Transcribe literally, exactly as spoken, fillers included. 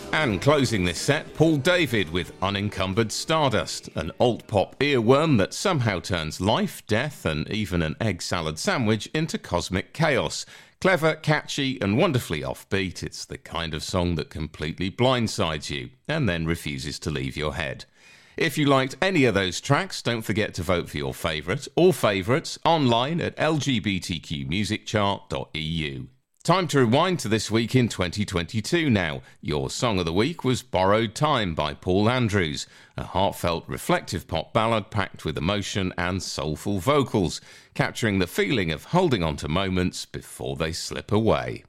And closing this set, Paul David with Unencumbered Stardust, an alt-pop earworm that somehow turns life, death and even an egg salad sandwich into cosmic chaos. Clever, catchy and wonderfully offbeat, it's the kind of song that completely blindsides you and then refuses to leave your head. If you liked any of those tracks, don't forget to vote for your favourite or favourites online at l g b t q music chart dot e u. Time to rewind to this week in twenty twenty-two now. Your song of the week was Borrowed Time by Paul Andrews, a heartfelt, reflective pop ballad packed with emotion and soulful vocals, capturing the feeling of holding on to moments before they slip away.